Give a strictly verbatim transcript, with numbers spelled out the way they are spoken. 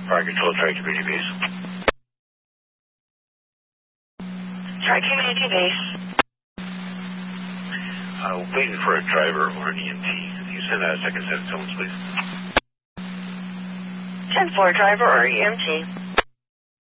Fire Control, Tri-Community Base. Tri-Community Base. Uh, waiting for a driver or an E M T. Can you send out a second set of tones, please? ten four, driver or E M T.